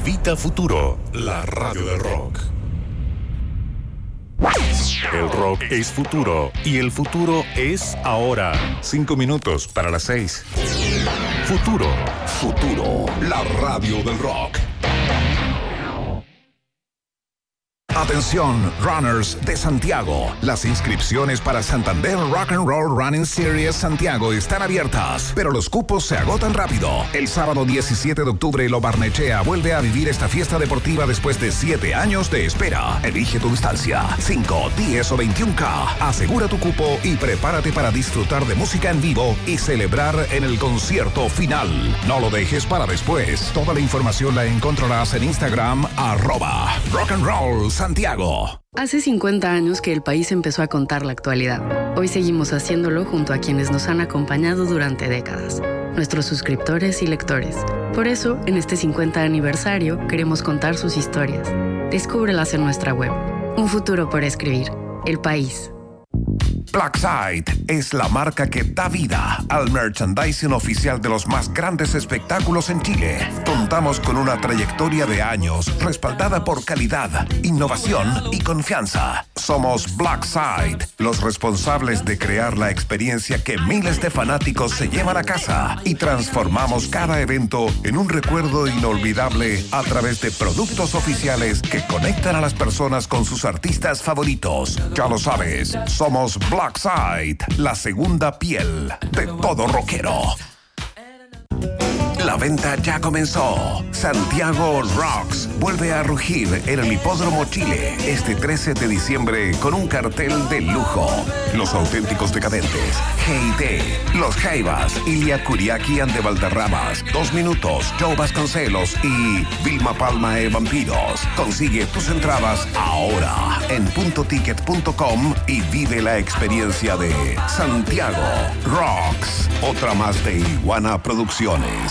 invita Futuro, la radio del rock. El rock es futuro y el futuro es ahora. 5 minutos para las 6. Futuro. Futuro, la radio del rock. Atención, runners de Santiago. Las inscripciones para Santander Rock and Roll Running Series Santiago están abiertas, pero los cupos se agotan rápido. El sábado 17 de octubre, Lo Barnechea vuelve a vivir esta fiesta deportiva después de 7 años de espera. Elige tu distancia, 5, 10 o 21K. Asegura tu cupo y prepárate para disfrutar de música en vivo y celebrar en el concierto final. No lo dejes para después. Toda la información la encontrarás en Instagram, @Rock and Roll Santiago. Hace 50 años que el país empezó a contar la actualidad. Hoy seguimos haciéndolo junto a quienes nos han acompañado durante décadas, nuestros suscriptores y lectores. Por eso, en este 50 aniversario, queremos contar sus historias. Descúbrelas en nuestra web. Un futuro por escribir. El país. Blackside es la marca que da vida al merchandising oficial de los más grandes espectáculos en Chile. Contamos con una trayectoria de años respaldada por calidad, innovación y confianza. Somos Blackside, los responsables de crear la experiencia que miles de fanáticos se llevan a casa y transformamos cada evento en un recuerdo inolvidable a través de productos oficiales que conectan a las personas con sus artistas favoritos. Ya lo sabes, somos Blackside, la segunda piel de todo rockero. La venta ya comenzó. Santiago Rocks vuelve a rugir en el Hipódromo Chile este 13 de diciembre con un cartel de lujo. Los Auténticos Decadentes, G.I.T., Los Jaivas, Ilia Kuriaki and the Valderramas, 2 Minutos, Joe Vasconcelos y Vilma Palma e Vampiros. Consigue tus entradas ahora en puntoticket.com y vive la experiencia de Santiago Rocks, otra más de Iguana Producciones.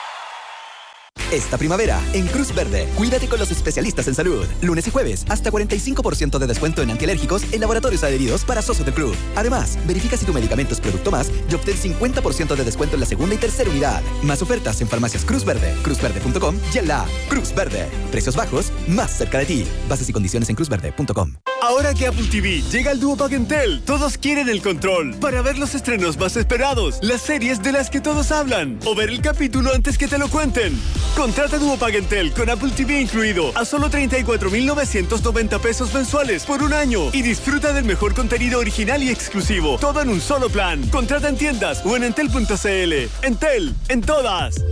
Esta primavera, en Cruz Verde, cuídate con los especialistas en salud. Lunes y jueves, hasta 45% de descuento en antialérgicos en laboratorios adheridos para socios del club. Además, verifica si tu medicamento es Producto Más y obtén 50% de descuento en la segunda y tercera unidad. Más ofertas en farmacias Cruz Verde, cruzverde.com y en la app Cruz Verde. Precios bajos, más cerca de ti. Bases y condiciones en cruzverde.com. Ahora que Apple TV llega al Duopack Entel, todos quieren el control para ver los estrenos más esperados, las series de las que todos hablan o ver el capítulo antes que te lo cuenten. Contrata Duopack Entel con Apple TV incluido a solo 34,990 pesos mensuales por un año y disfruta del mejor contenido original y exclusivo, todo en un solo plan. Contrata en tiendas o en entel.cl. Entel, en todas.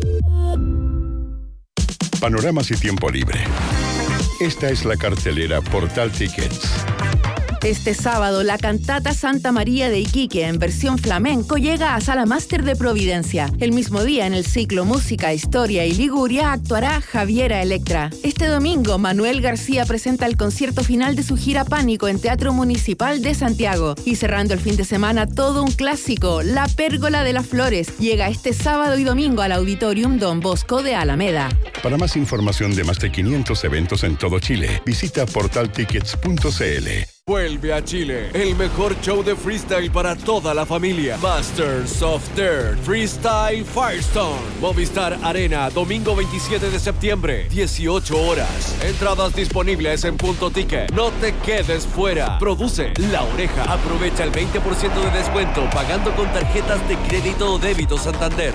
Panoramas y tiempo libre. Esta es la cartelera Portal Tickets. Este sábado, la cantata Santa María de Iquique, en versión flamenco, llega a Sala Máster de Providencia. El mismo día, en el ciclo Música, Historia y Liguria, actuará Javiera Electra. Este domingo, Manuel García presenta el concierto final de su gira Pánico en Teatro Municipal de Santiago. Y cerrando el fin de semana, todo un clásico, La Pérgola de las Flores, llega este sábado y domingo al Auditorium Don Bosco de Alameda. Para más información de más de 500 eventos en todo Chile, visita portaltickets.cl. Vuelve a Chile, el mejor show de freestyle para toda la familia. Masters of Dirt Freestyle Firestone. Movistar Arena, domingo 27 de septiembre, 18 horas. Entradas disponibles en Punto Ticket. No te quedes fuera. Produce La Oreja. Aprovecha el 20% de descuento pagando con tarjetas de crédito o débito Santander.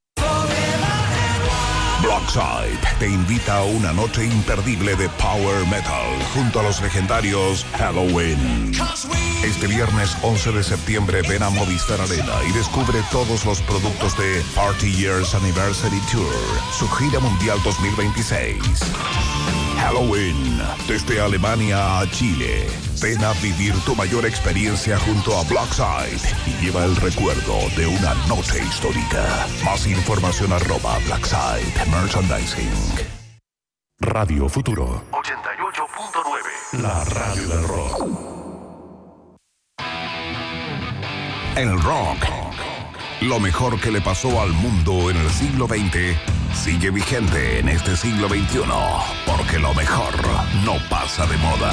Blackside te invita a una noche imperdible de Power Metal junto a los legendarios Halloween. Este viernes 11 de septiembre ven a Movistar Arena y descubre todos los productos de Party Years Anniversary Tour, su gira mundial 2026. Halloween, desde Alemania a Chile. Ven a vivir tu mayor experiencia junto a Blackside y lleva el recuerdo de una noche histórica. Más información @Blackside Merchandising. Radio Futuro 88.9, la radio del rock. El rock, lo mejor que le pasó al mundo en el siglo XX, sigue vigente en este siglo XXI, porque lo mejor no pasa de moda.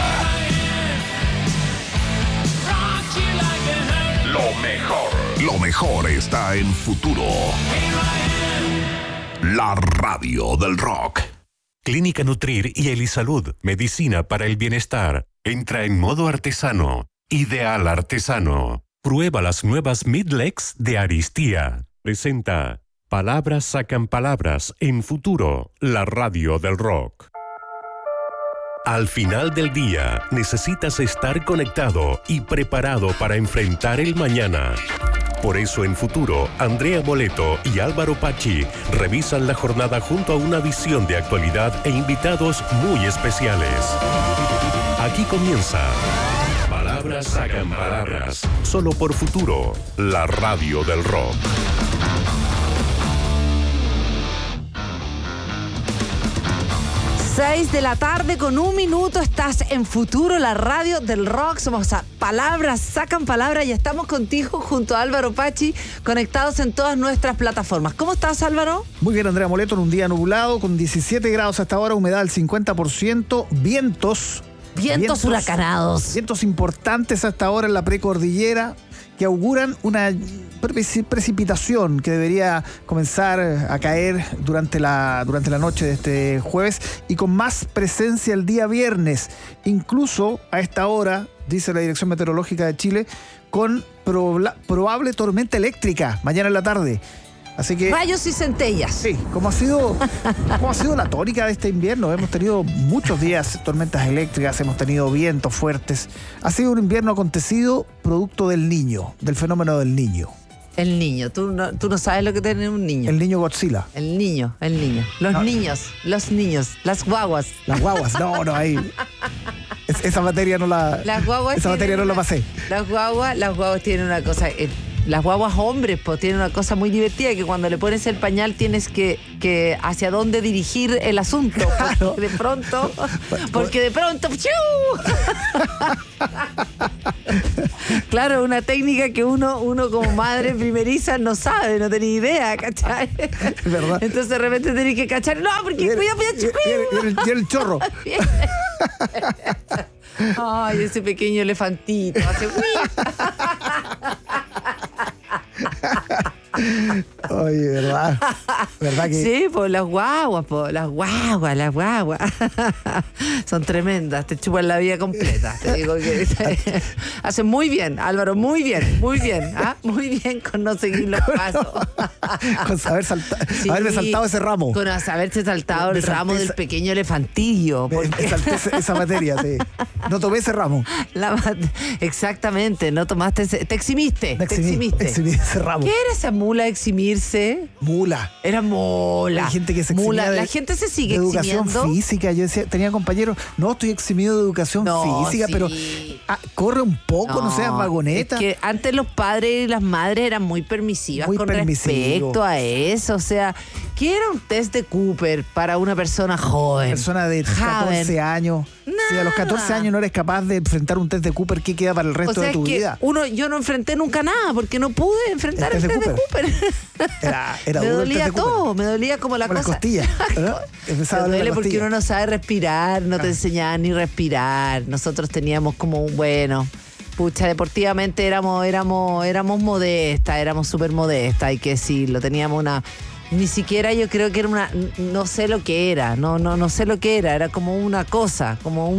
Lo mejor está en Futuro. La radio del rock. Clínica Nutrir y Elisalud, medicina para el bienestar. Entra en modo artesano. Ideal Artesano. Prueba las nuevas Midlex de Aristía. Presenta Palabras sacan palabras en Futuro, la radio del rock. Al final del día, necesitas estar conectado y preparado para enfrentar el mañana. Por eso en Futuro, Andrea Moleto y Álvaro Pachi revisan la jornada junto a una visión de actualidad e invitados muy especiales. Aquí comienza Palabras sacan palabras, solo por Futuro, la radio del rock. 6 de la tarde con 1 minuto, estás en Futuro, la radio del rock. Somos a Palabras sacan palabras y estamos contigo junto a Álvaro Pachi, conectados en todas nuestras plataformas. ¿Cómo estás, Álvaro? Muy bien, Andrea Moleto, en un día nublado con 17 grados hasta ahora, humedad al 50%, vientos Huracanados. Vientos importantes hasta ahora en la precordillera que auguran una precipitación que debería comenzar a caer durante la noche de este jueves y con más presencia el día viernes, incluso a esta hora, dice la Dirección Meteorológica de Chile, con probable tormenta eléctrica mañana en la tarde. Así que, rayos y centellas. Sí, como ha sido la tónica de este invierno. Hemos tenido muchos días tormentas eléctricas, hemos tenido vientos fuertes. Ha sido un invierno acontecido producto del Niño, del fenómeno del Niño. El niño, tú no sabes lo que tiene un niño. El niño Godzilla. El niño. Los niños, las guaguas. Las guaguas, no, ahí. Esa materia no la. Las guaguas. Esa materia no la pasé. Las guaguas tienen una cosa. Las guaguas hombres pues tienen una cosa muy divertida, que cuando le pones el pañal tienes que hacia dónde dirigir el asunto, claro. porque de pronto claro, una técnica que uno como madre primeriza no sabe, no tenía idea, ¿cachai? ¿Verdad? Entonces de repente tenés que cachar, no, porque viene el chorro. Ay, ese pequeño elefantito hace Oye, ¿verdad que? Sí, pues las guaguas. Son tremendas, te chupan la vida completa. Te digo que hacen muy bien, Álvaro, muy bien, muy bien con no seguir los pasos. Con haberme saltado ese ramo. Con haberse saltado el ramo del pequeño elefantillo. Me salté esa materia, sí. No tomé ese ramo. Exactamente, no tomaste te eximiste. Eximí ese ramo. ¿Qué era esa mula eximirse? Mula. Era mula. Hay gente que se eximía la gente se sigue de educación eximiendo. Física. Yo decía, tenía compañeros, no, estoy eximido de educación física, sí. Pero corre un poco, no seas vagoneta. Es que antes los padres y las madres eran muy permisivas respecto a eso. O sea, ¿qué era un test de Cooper para una persona joven? Persona de 14 años. Si a los 14 años no eres capaz de enfrentar un test de Cooper, ¿qué queda para el resto de tu vida? Yo no enfrenté nunca nada porque no pude enfrentar el test de Cooper. Era me duro dolía el test de todo, Cooper. Me dolía como la cosa. Las costillas. Me duele porque uno no sabe respirar, no te enseñaban ni respirar. Nosotros teníamos como deportivamente éramos modestas, éramos súper modestas, hay que decirlo. Teníamos ni siquiera yo creo que era no sé lo que era, no sé lo que era como una cosa,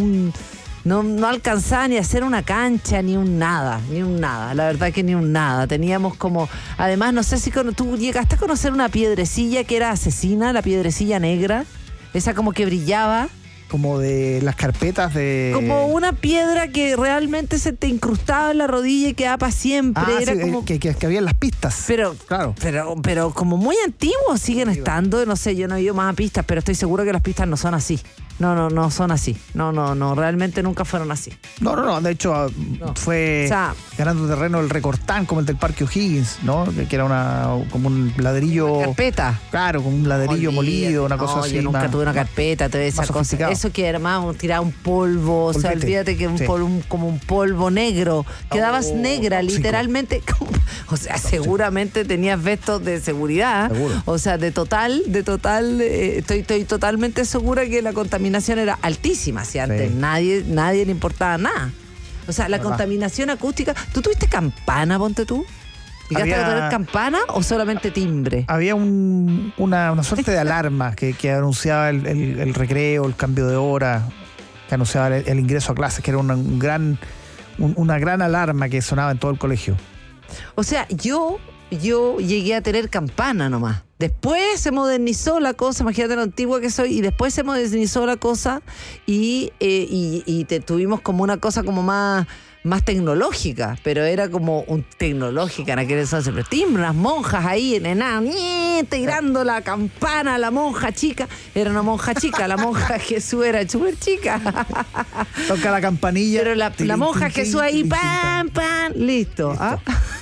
no alcanzaba ni a hacer una cancha, ni un nada, la verdad que ni un nada. Teníamos además no sé si tú llegaste a conocer una piedrecilla que era asesina, la piedrecilla negra, esa como que brillaba. Como de las carpetas de... Como una piedra que realmente se te incrustaba en la rodilla y quedaba para siempre. Era sí, como... que había en las pistas. Pero, claro. pero como muy antiguos siguen estando. No sé, yo no he ido más a pistas, pero estoy seguro que las pistas no son así. No son así. No, realmente nunca fueron así. No, de hecho fue ganando terreno el Recortán, como el del Parque O'Higgins, ¿no? Que era como un ladrillo... Una carpeta. Claro, como un ladrillo molido, una cosa así. Yo nunca tuve una carpeta, toda esa cosa. Eso que era más tiraba un polvo, o sea, olvídate que como un polvo negro. Quedabas negra, literalmente. O sea, seguramente tenías vestos de seguridad. Seguro. O sea, de total, estoy totalmente segura que la contaminación era altísima. Si antes nadie le importaba nada. O sea, la contaminación acústica. ¿Tú tuviste campana, ponte tú? ¿Llegaste a tener campana o solamente timbre? Había una suerte de alarma que anunciaba el recreo, el cambio de hora, que anunciaba el ingreso a clases, que era una gran alarma que sonaba en todo el colegio. O sea, yo llegué a tener campana nomás. Después se modernizó la cosa, imagínate lo antigua que soy, y después se modernizó la cosa y tuvimos como una cosa como más tecnológica, pero era como tecnológica en aquel entonces. Pero timbre, unas monjas ahí tirando la campana a la monja chica. Era una monja chica, la monja Jesús era súper chica. Toca la campanilla. Pero la monja Jesús ahí, ¡pam, pam! Listo. ¿Ah?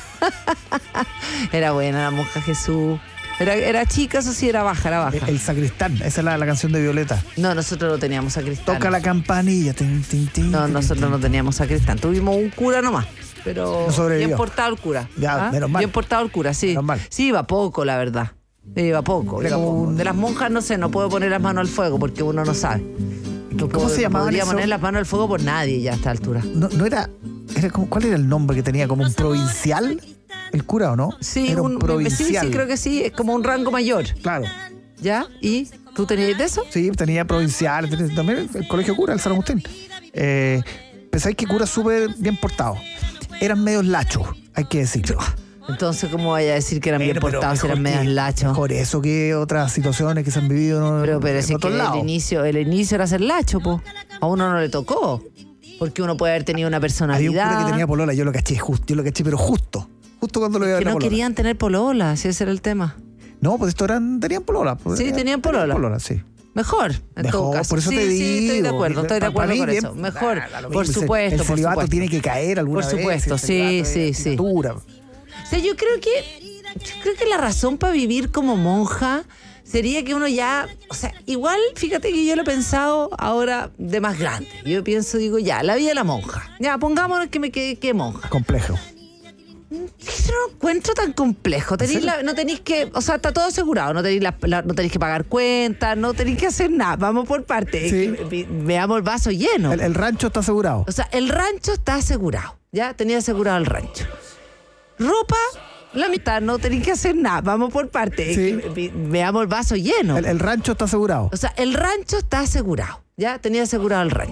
Era buena la monja Jesús. Era chica, eso sí, era baja. El sacristán, esa es la canción de Violeta. No, nosotros no teníamos sacristán. Toca la campanilla. No, nosotros no teníamos sacristán. Tuvimos un cura nomás. Pero no sobrevivió. Bien portado el cura. Ya, menos mal. Bien portado el cura, sí. Menos mal. Sí, iba poco, la verdad. Iba poco. De las monjas, no sé, no puedo poner las manos al fuego porque uno no sabe. ¿Cómo se llamaba? No podría poner las manos al fuego por nadie ya a esta altura. No era como, ¿cuál era el nombre que tenía? ¿Como un provincial? ¿El cura o no? Sí, era un provincial. Sí, creo que sí, es como un rango mayor. Claro. ¿Ya? ¿Y tú tenías de eso? Sí, tenía provincial, también el colegio cura, el San Agustín. Pensáis que cura súper bien portado. Eran medios lachos, hay que decirlo. Entonces, ¿cómo vaya a decir que eran bien portados si eran medios lachos? Mejor eso que otras situaciones que se han vivido pero en otros lados. El inicio era ser lacho, po. A uno no le tocó. Porque uno puede haber tenido una personalidad. Había un cura que tenía polola, yo lo caché pero justo cuando lo iba a ver. Que no querían tener polola, si ese era el tema. No, pues tenían polola. Sí, tenían polola. Sí. Mejor, en todo caso. Por eso te digo. Sí, estoy de acuerdo con eso. Mejor, por supuesto. El celibato tiene que caer alguna vez. Por supuesto, sí. O sea, yo creo que la razón para vivir como monja sería que uno ya, o sea, igual, fíjate que yo lo he pensado ahora de más grande. Yo digo, ya, la vida de la monja. Ya, pongámonos que me quede monja. Complejo. Yo no encuentro tan complejo. No tenéis que, o sea, está todo asegurado. No tenéis que pagar cuentas, no tenéis que hacer nada. Vamos por partes. Sí. Veamos el vaso lleno. El rancho está asegurado. O sea, el rancho está asegurado. Ya tenía asegurado el rancho. Ropa, la mitad, no tenéis que hacer nada. Vamos por partes. Sí. Veamos el vaso lleno. El rancho está asegurado. O sea, el rancho está asegurado. Ya tenía asegurado el rancho.